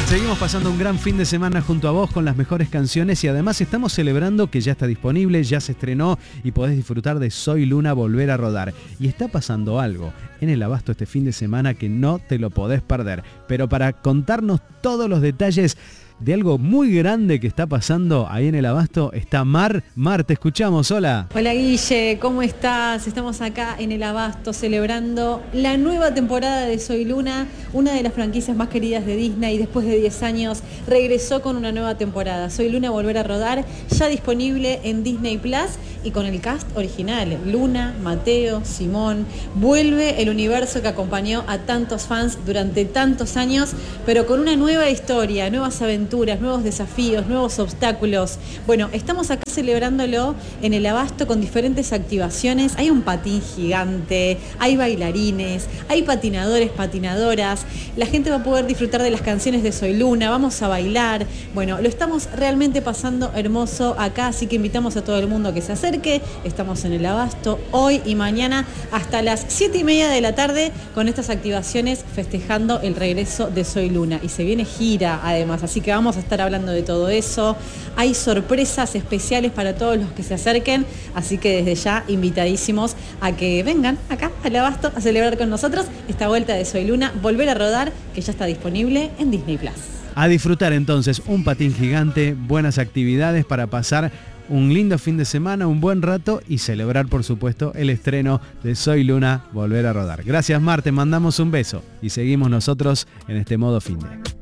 Seguimos pasando un gran fin de semana junto a vos con las mejores canciones y además estamos celebrando que ya está disponible, ya se estrenó y podés disfrutar de Soy Luna Volver a Rodar. Y está pasando algo en el Abasto este fin de semana que no te lo podés perder. Pero para contarnos todos los detalles de algo muy grande que está pasando ahí en el Abasto está Mar. Mar, te escuchamos, hola. Hola Guille, ¿cómo estás? Estamos acá en el Abasto celebrando la nueva temporada de Soy Luna, una de las franquicias más queridas de Disney. Después de 10 años regresó con una nueva temporada. Soy Luna Volver a Rodar, ya disponible en Disney Plus y con el cast original. Luna, Mateo, Simón. Vuelve el universo que acompañó a tantos fans durante tantos años, pero con una nueva historia, nuevas aventuras, nuevos desafíos, nuevos obstáculos. Bueno, estamos acá celebrándolo en el Abasto con diferentes activaciones. Hay un patín gigante, hay bailarines, hay patinadores, patinadoras. La gente va a poder disfrutar de las canciones de Soy Luna, vamos a bailar. Bueno, lo estamos realmente pasando hermoso acá, así que invitamos a todo el mundo a que se acerque. Estamos en el Abasto hoy y mañana hasta las 7:30 de la tarde con estas activaciones festejando el regreso de Soy Luna. Y se viene gira además, así que vamos a estar hablando de todo eso. Hay sorpresas especiales para todos los que se acerquen, así que desde ya invitadísimos a que vengan acá al Abasto a celebrar con nosotros esta vuelta de Soy Luna, Volver a Rodar, que ya está disponible en Disney Plus. A disfrutar entonces un patín gigante, buenas actividades para pasar un lindo fin de semana, un buen rato y celebrar por supuesto el estreno de Soy Luna Volver a Rodar. Gracias Mar, te mandamos un beso y seguimos nosotros en este modo finde.